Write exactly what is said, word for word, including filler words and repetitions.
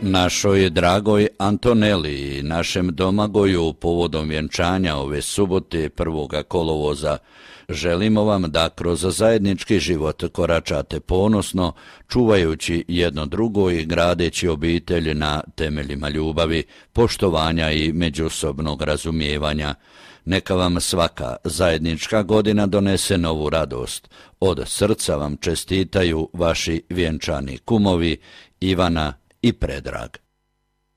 Našoj dragoj Antoneli i našem Domagoju povodom vjenčanja ove subote prvoga kolovoza želimo vam da kroz zajednički život koračate ponosno, čuvajući jedno drugo i gradeći obitelj na temeljima ljubavi, poštovanja i međusobnog razumijevanja. Neka vam svaka zajednička godina donese novu radost. Od srca vam čestitaju vaši vjenčani kumovi Ivana i Predrag.